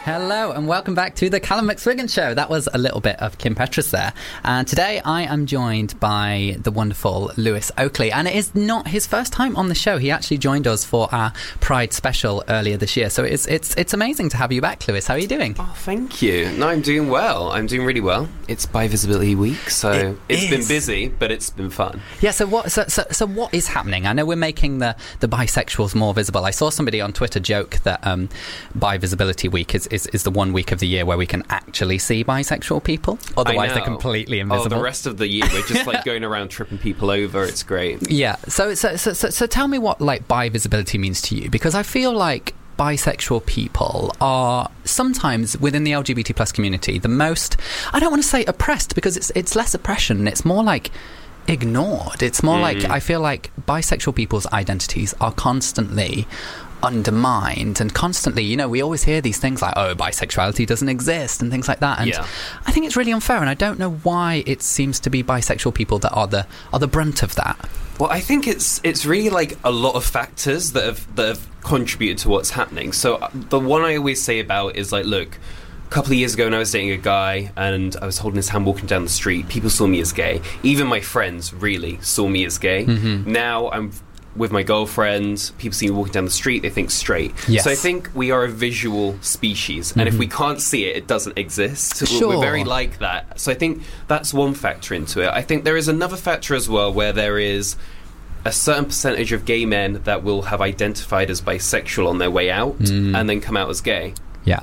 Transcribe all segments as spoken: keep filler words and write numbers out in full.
Hello and welcome back to the Callum McSwiggan Show. That was a little bit of Kim Petras there. And today I am joined by the wonderful Lewis Oakley. And it is not his first time on the show. He actually joined us for our Pride special earlier this year. So it's it's it's amazing to have you back, Lewis. How are you doing? Oh, thank you. No, I'm doing well. I'm doing really well. It's Bi Visibility Week, so it it's is. been busy, but it's been fun. Yeah, so what so, so so what is happening? I know we're making the, the bisexuals more visible. I saw somebody on Twitter joke that um, Bi Visibility Week is, is, is the one week of the year where we can actually see bisexual people. Otherwise, they're completely invisible. Oh, the rest of the year, we're just like going around tripping people over. It's great. Yeah. So, so, so, so, so tell me what like bi visibility means to you, because I feel like bisexual people are sometimes within the L G B T plus community the most, I don't want to say oppressed, because it's it's less oppression. It's more like ignored. It's more mm. like I feel like bisexual people's identities are constantly undermined and constantly, you know, we always hear these things like, oh, bisexuality doesn't exist and things like that, and yeah. I think it's really unfair, and I don't know why it seems to be bisexual people that are the are the brunt of that. Well, I think it's it's really like a lot of factors that have that have contributed to what's happening. So the one I always say about is like, look, a couple of years ago when I was dating a guy and I was holding his hand walking down the street, people saw me as gay. Even my friends really saw me as gay. Mm-hmm. Now I'm with my girlfriend, people see me walking down the street, they think straight. Yes. So I think we are a visual species, and mm-hmm. if we can't see it, it doesn't exist. Sure. We're very like that. So I think that's one factor into it. I think there is another factor as well, where there is a certain percentage of gay men that will have identified as bisexual on their way out mm. and then come out as gay. Yeah.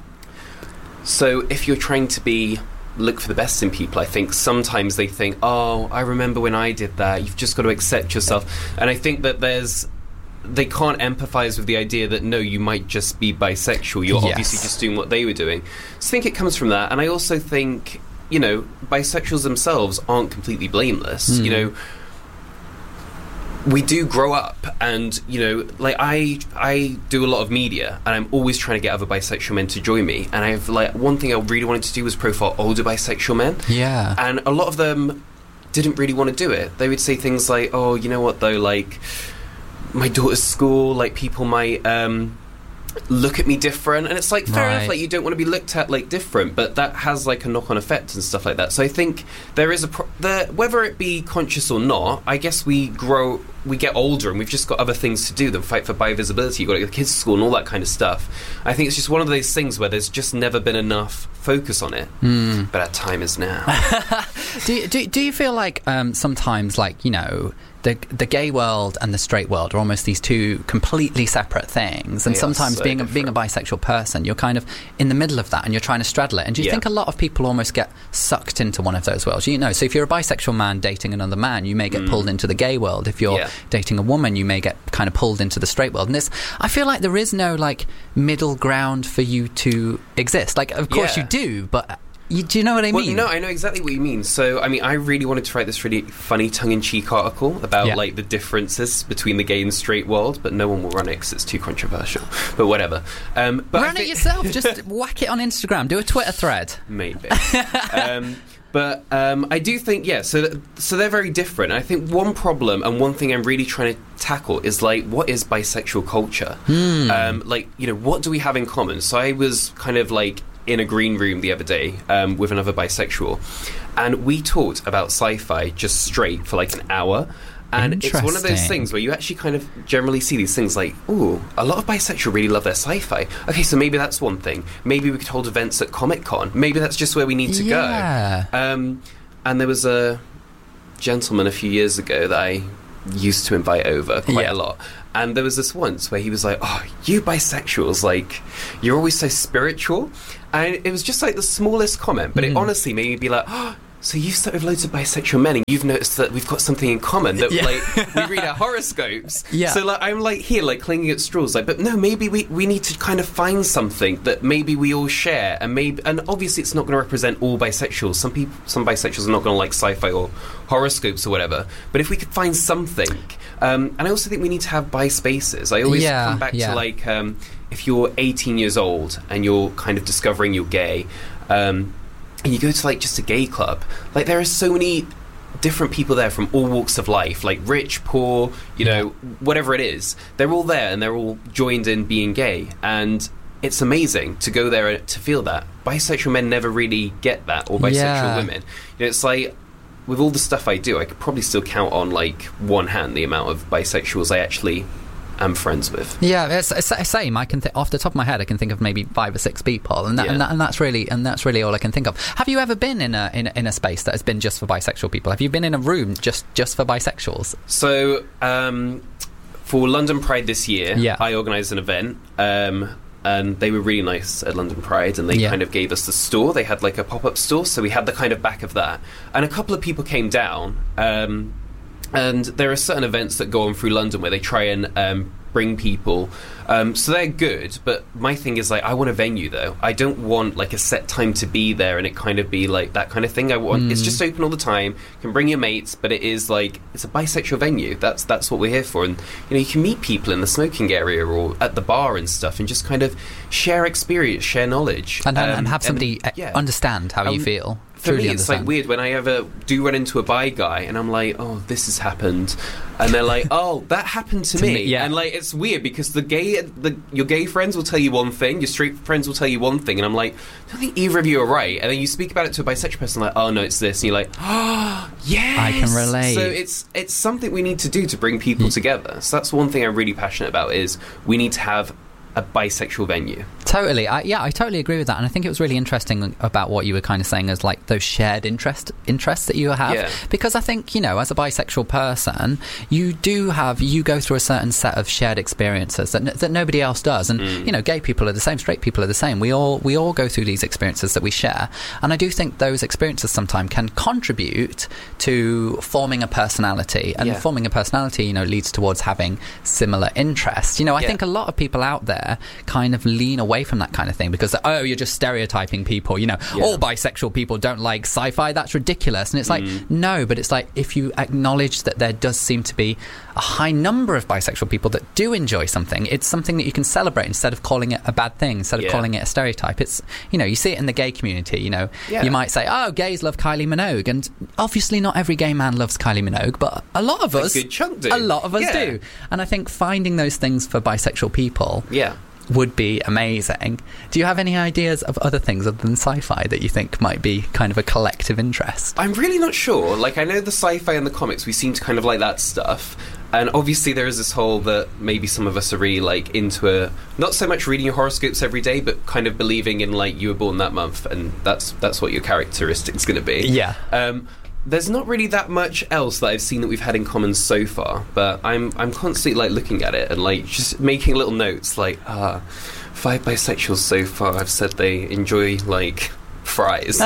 So if you're trying to be look for the best in people, I think sometimes they think, oh, I remember when I did that. You've just got to accept yourself. And I think that there's they can't empathise with the idea that, no, you might just be bisexual. You're yes. obviously just doing what they were doing. So I think it comes from that. And I also think, you know, bisexuals themselves aren't completely blameless. Mm. You know, we do grow up, and, you know, like I I do a lot of media, and I'm always trying to get other bisexual men to join me. And I have, like, one thing I really wanted to do was profile older bisexual men. Yeah. And a lot of them didn't really want to do it. They would say things like, oh, you know what, though, like, my daughter's school, like, people might um, look at me different. And it's like, fair right. enough, like, you don't want to be looked at, like, different, but that has, like, a knock-on effect and stuff like that. So I think there is a... Pro- the, whether it be conscious or not, I guess we grow... we get older and we've just got other things to do than fight for bi-visibility. You've got to get the kids to school and all that kind of stuff. I think it's just one of those things where there's just never been enough focus on it. Mm. But our time is now. do, you, do, do you feel like um, sometimes, like, you know, the the gay world and the straight world are almost these two completely separate things, and they sometimes so being a, different. being a bisexual person, you're kind of in the middle of that and you're trying to straddle it. And do you yeah. think a lot of people almost get sucked into one of those worlds? You know, so if you're a bisexual man dating another man, you may get mm. pulled into the gay world. If you're yeah. dating a woman, you may get kind of pulled into the straight world. And this, I feel like there is no like middle ground for you to exist. Like, of course yeah. you do, but you, do you know what I well, mean? No, I know exactly what you mean. So, I mean, I really wanted to write this really funny tongue-in-cheek article about yeah. like the differences between the gay and straight world, but no one will run it because it's too controversial. But whatever. Um, but run it yourself. Just whack it on Instagram. Do a Twitter thread. Maybe. um, But um, I do think, yeah, so th- so they're very different. I think one problem and one thing I'm really trying to tackle is, like, what is bisexual culture? Mm. Um, like, you know, what do we have in common? So I was kind of, like, in a green room the other day um, with another bisexual, and we talked about sci-fi just straight for, like, an hour. And it's one of those things where you actually kind of generally see these things like, ooh, a lot of bisexual really love their sci-fi. Okay, so maybe that's one thing. Maybe we could hold events at Comic-Con. Maybe that's just where we need to yeah. go. Um, and there was a gentleman a few years ago that I used to invite over quite yeah. a lot. And there was this once where he was like, oh, you bisexuals, like, you're always so spiritual. And it was just like the smallest comment, but mm. it honestly made me be like, oh, so you've slept with loads of bisexual men and you've noticed that we've got something in common, that yeah. like we read our horoscopes. Yeah. So like I'm like here like clinging at straws, like, but no, maybe we, we need to kind of find something that maybe we all share, and maybe, and obviously it's not going to represent all bisexuals. Some people, some bisexuals are not going to like sci-fi or horoscopes or whatever. But if we could find something, um, and I also think we need to have bi spaces. I always yeah, come back yeah. to like um, if you're eighteen years old and you're kind of discovering you're gay. Um, And you go to, like, just a gay club. Like, there are so many different people there from all walks of life. Like, rich, poor, you know, whatever it is. They're all there, and they're all joined in being gay. And it's amazing to go there and to feel that. Bisexual men never really get that, or bisexual Yeah. women. You know, it's like, with all the stuff I do, I could probably still count on, like, one hand the amount of bisexuals I actually am friends with. Yeah, it's, it's the same. I can th- off the top of my head, I can think of maybe five or six people, and that, Yeah. and, that, and that's really and that's really all I can think of. Have you ever been in a in, a- in a space that has been just for bisexual people? Have you been in a room just just for bisexuals? So, um, for London Pride this year, Yeah. I organised an event, um, and they were really nice at London Pride, and they Yeah. kind of gave us the store. They had like a pop-up store, so we had the kind of back of that. And a couple of people came down, um, and there are certain events that go on through London where they try and um, bring people. Um, so they're good, but my thing is, like, I want a venue, though. I don't want, like, a set time to be there and it kind of be, like, that kind of thing. I want Mm. It's just open all the time. You can bring your mates, but it is, like, it's a bisexual venue. That's that's what we're here for. And, you know, you can meet people in the smoking area or at the bar and stuff and just kind of share experience, share knowledge. And, and Um, have somebody and, yeah. understand how you Um, feel. For Truly me, it's understand. like weird when I ever do run into a bi guy and I'm like, oh, this has happened, and they're like, oh, that happened to, To me. me, yeah. And like, it's weird because the gay, the your gay friends will tell you one thing, your straight friends will tell you one thing, and I'm like, I don't think either of you are right. And then you speak about it to a bisexual person, like, oh no, it's this, and you're like, oh, yes, I can relate. So it's it's something we need to do to bring people Mm. together. So that's one thing I'm really passionate about, is we need to have a bisexual venue. Totally. I, yeah, I totally agree with that. And I think it was really interesting about what you were kind of saying as like those shared interest interests that you have. Yeah. Because I think, you know, as a bisexual person, you do have, you go through a certain set of shared experiences that, n- that nobody else does. And, Mm. you know, gay people are the same, straight people are the same. We all, we all go through these experiences that we share. And I do think those experiences sometimes can contribute to forming a personality. And Yeah. forming a personality, you know, leads towards having similar interests. You know, I Yeah. think a lot of people out there kind of lean away from that kind of thing because, oh, you're just stereotyping people, you know, Yeah. all bisexual people don't like sci-fi, that's ridiculous. And it's like, Mm. no, but it's like, if you acknowledge that there does seem to be a high number of bisexual people that do enjoy something, it's something that you can celebrate instead of calling it a bad thing, instead of Yeah. calling it a stereotype. It's, you know, you see it in the gay community, you know, Yeah. you might say, oh, gays love Kylie Minogue, and obviously not every gay man loves Kylie Minogue, but a lot of A us, good chunk do. a lot of us Yeah. do. And I think finding those things for bisexual people Yeah. would be amazing. Do you have any ideas of other things other than sci-fi that you think might be kind of a collective interest? I'm really not sure. Like, I know the sci-fi and the comics, we seem to kind of like that stuff. And obviously there is this whole that maybe some of us are really, like, into a... Not so much reading your horoscopes every day, but kind of believing in, like, you were born that month, and that's that's what your characteristic's going to be. Yeah. Um, there's not really that much else that I've seen that we've had in common so far, but I'm I'm constantly, like, looking at it and, like, just making little notes, like, ah, five bisexuals so far have said they enjoy, like... fries.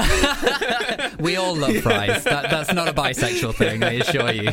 We all love fries. That, that's not a bisexual thing, I assure you.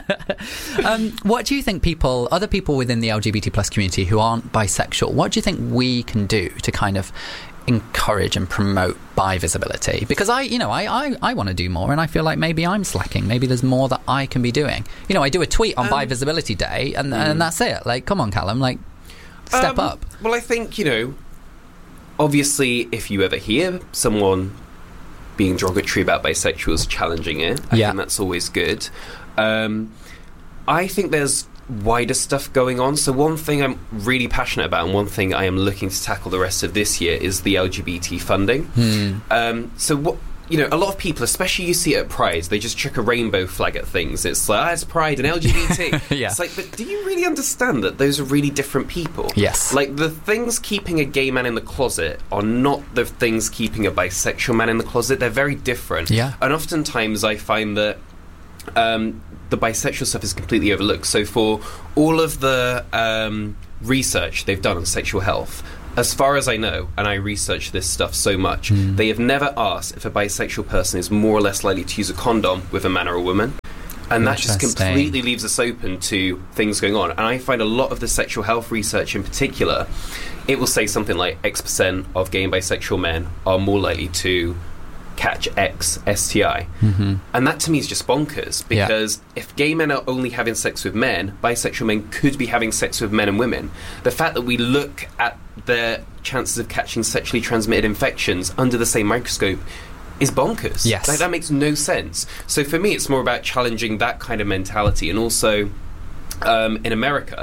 um, what do you think people, other people within the L G B T plus community who aren't bisexual, what do you think we can do to kind of encourage and promote bi visibility? Because I, you know, I, I, I want to do more, and I feel like maybe I'm slacking. Maybe there's more that I can be doing. You know, I do a tweet on Um, Bi Visibility Day, and, mm. and that's it. Like, come on, Callum, like, step Um, up. Well, I think, you know, obviously, if you ever hear someone being derogatory about bisexuals, challenging it, I Yeah. think that's always good. Um, I think there's wider stuff going on. So one thing I'm really passionate about, and one thing I am looking to tackle the rest of this year, is the L G B T funding. Hmm. Um, so what... You know, a lot of people, especially you see it at Pride, they just chuck a rainbow flag at things. It's like, ah, it's Pride and L G B T. Yeah. It's like, but do you really understand that those are really different people? Yes. Like, the things keeping a gay man in the closet are not the things keeping a bisexual man in the closet. They're very different. Yeah. And oftentimes I find that um, the bisexual stuff is completely overlooked. So for all of the um, research they've done on sexual health, as far as I know, and I research this stuff so much, Mm. they have never asked if a bisexual person is more or less likely to use a condom with a man or a woman. And that just Interesting. completely leaves us open to things going on. And I find a lot of the sexual health research in particular, it will say something like X percent of gay and bisexual men are more likely to catch X S T I. Mm-hmm. And that to me is just bonkers, Yeah. because if gay men are only having sex with men, bisexual men could be having sex with men and women. The fact that we look at their chances of catching sexually transmitted infections under the same microscope is bonkers. Yes. Like, that makes no sense. So for me, it's more about challenging that kind of mentality. And also, um, in America,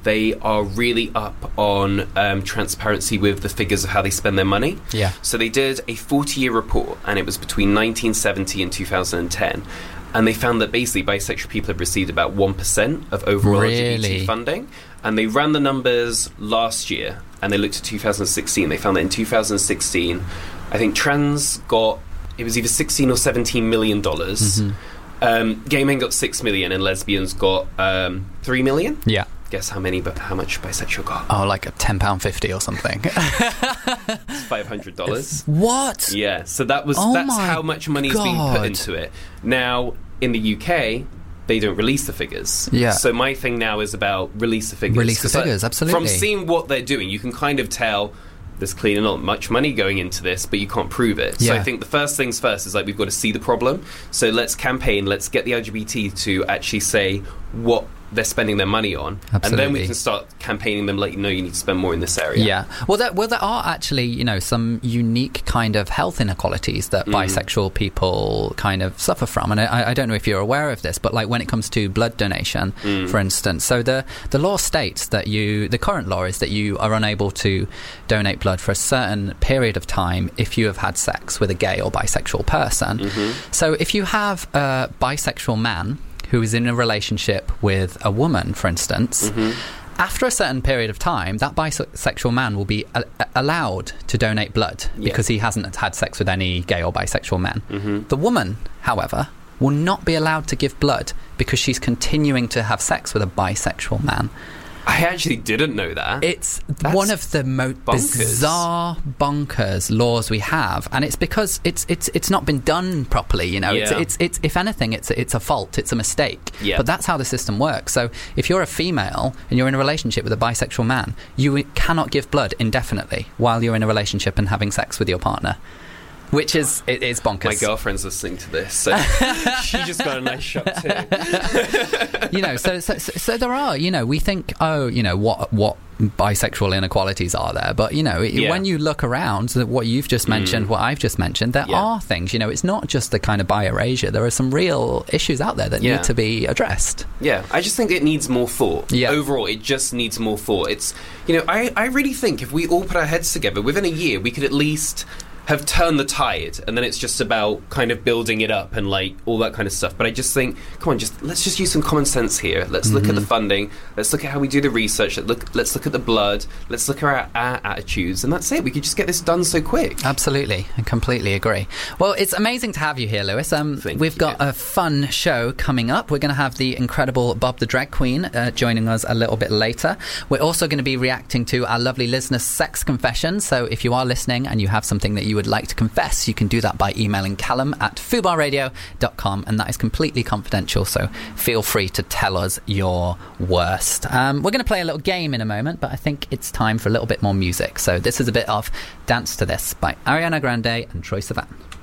they are really up on um, transparency with the figures of how they spend their money. Yeah. So they did a forty-year report, and it was between nineteen seventy and two thousand ten. And they found that basically bisexual people have received about one percent of overall Really? L G B T funding. And they ran the numbers last year, and they looked at two thousand sixteen. They found that in two thousand sixteen, I think trans got, it was either sixteen or seventeen million dollars. Mm-hmm. Um, gay men got six million, and lesbians got um, three million. Yeah. Guess how many, but how much bisexual got? Oh, like a ten pound fifty or something. It's five hundred dollars. What? Yeah, so that was Oh that's my how much money is being put God. into it. Now, in the U K, they don't release the figures. Yeah. So my thing now is about release the figures. Release the 'Cause, like, figures, absolutely. From seeing what they're doing, you can kind of tell there's clearly not much money going into this, but you can't prove it. So Yeah. I think the first things first is like we've got to see the problem. So let's campaign, let's get the L G B T to actually say what they're spending their money on, and then Absolutely. we can start campaigning them like, you know, you need to spend more in this area. Yeah. Well, there, well, there are actually, you know, some unique kind of health inequalities that Mm. bisexual people kind of suffer from. And I, I don't know if you're aware of this, but like when it comes to blood donation, Mm. for instance, so the, the law states that you, the current law is that you are unable to donate blood for a certain period of time if you have had sex with a gay or bisexual person. Mm-hmm. So if you have a bisexual man who is in a relationship with a woman, for instance, Mm-hmm. after a certain period of time, that bisexual man will be a- allowed to donate blood Yeah. because he hasn't had sex with any gay or bisexual men. Mm-hmm. The woman, however, will not be allowed to give blood because she's continuing to have sex with a bisexual man. I actually didn't know that. It's That's one of the most bonkers. bizarre, bonkers laws we have, and it's because it's it's it's not been done properly. You know, it's, Yeah. it's it's if anything, it's a, it's a fault, it's a mistake. Yeah. But that's how the system works. So if you're a female and you're in a relationship with a bisexual man, you cannot give blood indefinitely while you're in a relationship and having sex with your partner. Which is it, it's bonkers. My girlfriend's listening to this, so she just got a nice shot too. You know, so, so so so there are, you know, we think, oh, you know, what what bisexual inequalities are there, but you know, Yeah. when you look around, what you've just mentioned, Mm. what I've just mentioned, there Yeah. are things. You know, it's not just the kind of bi-erasure. There are some real issues out there that Yeah. need to be addressed. Yeah, I just think it needs more thought. Yeah. Overall, it just needs more thought. It's, you know, I, I really think if we all put our heads together, within a year, we could at least have turned the tide, and then it's just about kind of building it up and like all that kind of stuff. But I just think, come on, just let's just use some common sense here. Let's Mm-hmm. look at the funding. Let's look at how we do the research. Let's look, let's look at the blood. Let's look at our, our attitudes, and that's it. We could just get this done so quick. Absolutely, I completely agree. Well, it's amazing to have you here, Lewis. Um, Thank we've you. got a fun show coming up. We're going to have the incredible Bob the Drag Queen uh, joining us a little bit later. We're also going to be reacting to our lovely listener's sex confession. So if you are listening and you have something that you would like to confess, you can do that by emailing Callum at fubar radio dot com, and that is completely confidential, so feel free to tell us your worst. Um, we're going to play a little game in a moment, but I think it's time for a little bit more music. So this is a bit of Dance to This by Ariana Grande and Troye Sivan.